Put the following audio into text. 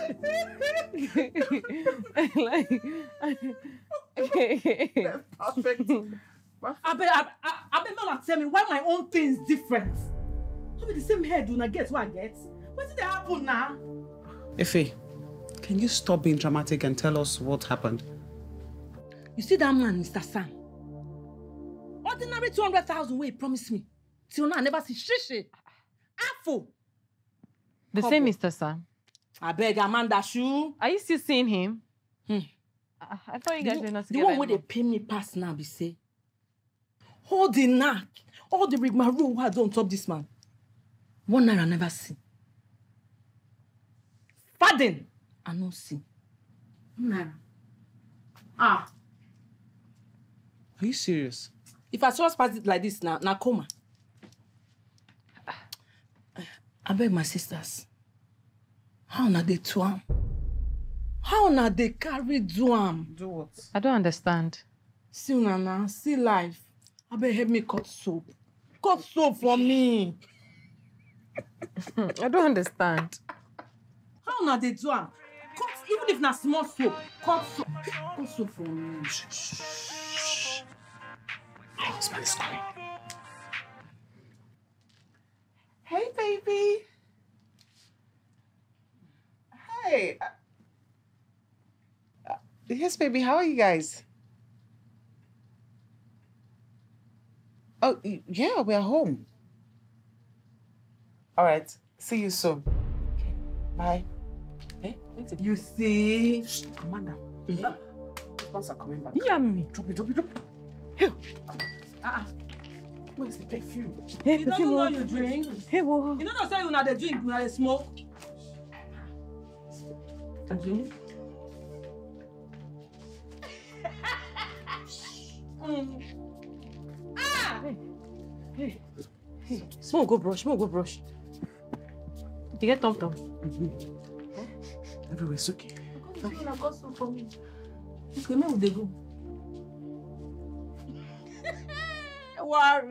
Perfect. I bet not tell me why my own thing is different. How the same head do not get what I get? What did happen now? Ife, can you stop being dramatic and tell us what happened? You see that man, Mr. Sam? Ordinary 200,000 way he promised me. Till now I never see shishi. Afo. The same Mr. Sam. I beg Amanda Shoe. Are you still seeing him? I thought you guys were not together. The one where they pay me pass now, be say. All the knack, all the rigmarole who had on top this man. One night I never see. Faden, I no see. Naira. Are you serious? If I just pass it like this now, coma. I beg my sisters. How na they do am? How na they carry do am? Do what? I don't understand. See Nana, see life. I beg help me cut soap. Cut soap for me. I don't understand. How na they do am? Cut, even if na small soap, cut soap. Cut soap for me. Shh. My husband is coming. Hey, baby. Hey. Yes, baby. How are you guys? Oh, yeah, we're home. All right. See you soon. Okay. Bye. Hey, you see? Shh, Amanda. Husbands are coming back. Yummy. Drop it. Hey. Where's the perfume? Hey, You don't know you drink. Hey, whoa. You know not say you na dey drink, you na dey smoke. Drink. Hey. Smoke go brush. You get tom. Everywhere's okay. Okay, make we dey go. Worry.